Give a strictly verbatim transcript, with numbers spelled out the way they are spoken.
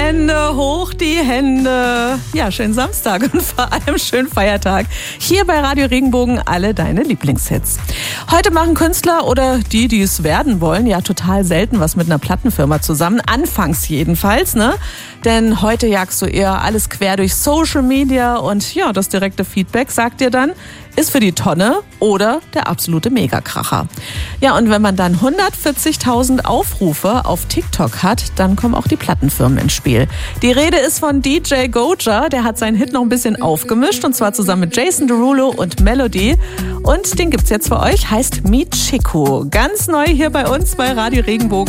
Hände, hoch die Hände. Ja, schönen Samstag und vor allem schönen Feiertag. Hier bei Radio Regenbogen alle deine Lieblingshits. Heute machen Künstler oder die, die es werden wollen, ja total selten was mit einer Plattenfirma zusammen. Anfangs jedenfalls, ne? Denn heute jagst du eher alles quer durch Social Media und ja, das direkte Feedback sagt dir dann, ist für die Tonne oder der absolute Megakracher. Ja, und wenn man dann hundertvierzigtausend Aufrufe auf TikTok hat, dann kommen auch die Plattenfirmen ins Spiel. Die Rede ist von D J Goja, der hat seinen Hit noch ein bisschen aufgemischt und zwar zusammen mit Jason Derulo und Melody. Und den gibt's jetzt für euch, heißt Meet Chico. Ganz neu hier bei uns bei Radio Regenbogen.